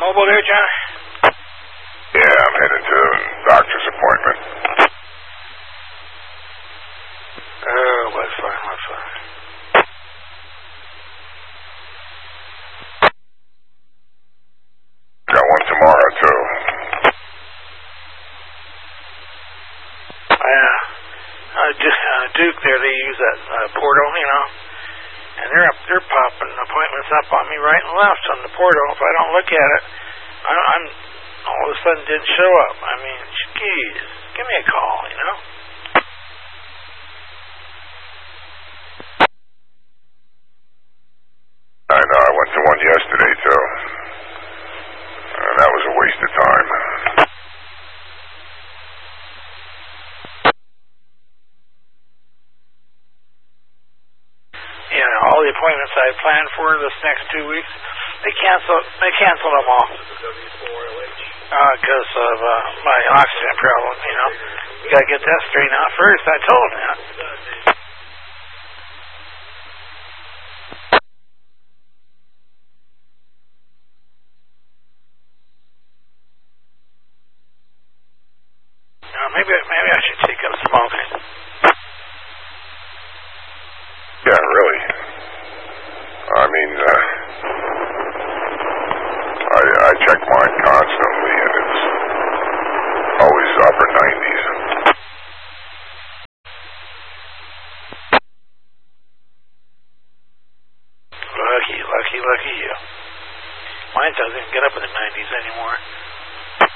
mobile there, John? Yeah, I'm headed to a doctor's appointment. Oh, what fun, what fun. Got one tomorrow, too. Yeah. Duke there, they use that portal, you know, and they're popping appointments up on me right and left on the portal. If I don't look at it, I'm all of a sudden didn't show up. I mean, geez, give me a call, you know. I know, I went to one yesterday, too. That was a waste of time. You know, all the appointments I planned for this next 2 weeks, they canceled them all. Because of my oxygen problem, you know. You gotta get that straightened out first. I told them that. Maybe I should take up smoking. Yeah, really. I mean, I check mine constantly, and it's always upper 90s. Lucky you. Mine doesn't even get up in the 90s anymore.